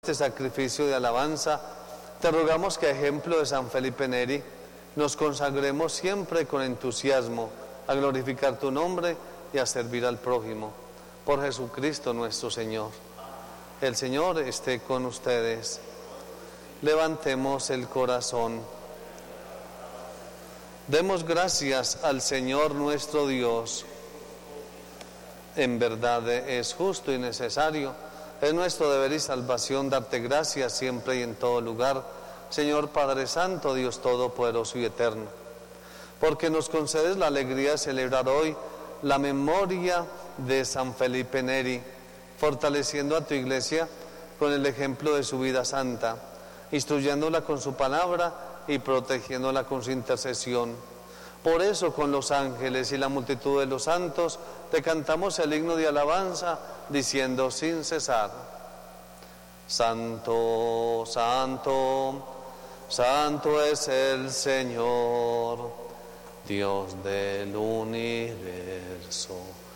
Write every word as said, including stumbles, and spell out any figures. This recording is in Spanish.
Este sacrificio de alabanza, te rogamos que a ejemplo de San Felipe Neri nos consagremos siempre con entusiasmo a glorificar tu nombre y a servir al prójimo. Por Jesucristo nuestro Señor. El Señor esté con ustedes. Levantemos el corazón. Demos gracias al Señor nuestro Dios. En verdad es justo y necesario. Es nuestro deber y salvación darte gracias siempre y en todo lugar, Señor Padre Santo, Dios Todopoderoso y Eterno, porque nos concedes la alegría de celebrar hoy la memoria de San Felipe Neri, fortaleciendo a tu Iglesia con el ejemplo de su vida santa, instruyéndola con su palabra y protegiéndola con su intercesión. Por eso, con los ángeles y la multitud de los santos, te cantamos el himno de alabanza, diciendo sin cesar: Santo, Santo, Santo es el Señor, Dios del universo.